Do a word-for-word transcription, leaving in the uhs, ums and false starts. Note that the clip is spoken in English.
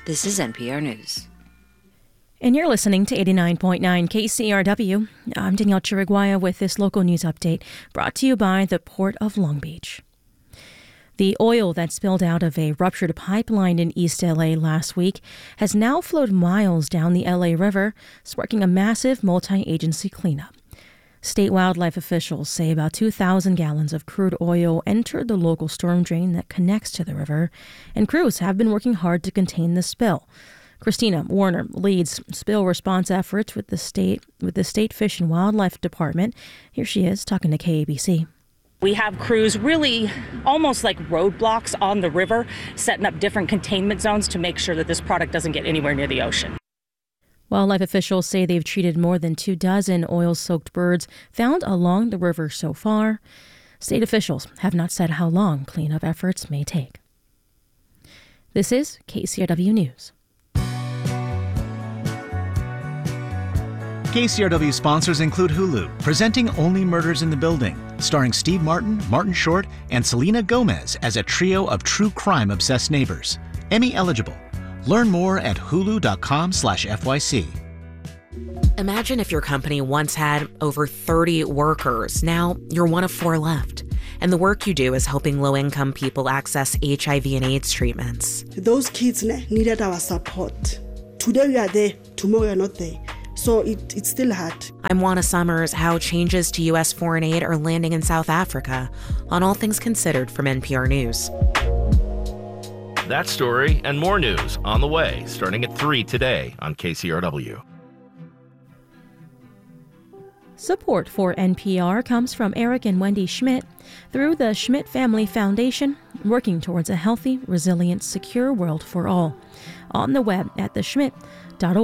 This is N P R News. And you're listening to eighty-nine point nine K C R W. I'm Danielle Chiriguaya with this local news update brought to you by the Port of Long Beach. The oil that spilled out of a ruptured pipeline in East L A last week has now flowed miles down the L A River, sparking a massive multi-agency cleanup. State wildlife officials say about two thousand gallons of crude oil entered the local storm drain that connects to the river, and crews have been working hard to contain the spill. Christina Warner leads spill response efforts with the state with the State Fish and Wildlife Department. Here she is talking to K A B C. We have crews really almost like roadblocks on the river, setting up different containment zones to make sure that this product doesn't get anywhere near the ocean. Wildlife officials say they've treated more than two dozen oil-soaked birds found along the river so far. State officials have not said how long cleanup efforts may take. This is K C R W News. K C R W sponsors include Hulu, presenting Only Murders in the Building, starring Steve Martin, Martin Short, and Selena Gomez as a trio of true crime-obsessed neighbors. Emmy eligible. Learn more at hulu.com slash FYC. Imagine if your company once had over thirty workers. Now you're one of four left. And the work you do is helping low-income people access H I V and AIDS treatments. Those kids needed our support. Today we are there, tomorrow we are not there. So it, it's still hard. I'm Juana Summers. How changes to U S foreign aid are landing in South Africa on All Things Considered from N P R News. That story and more news on the way, starting at three today on K C R W. Support for N P R comes from Eric and Wendy Schmidt through the Schmidt Family Foundation, working towards a healthy, resilient, secure world for all. On the web at the schmidt dot org.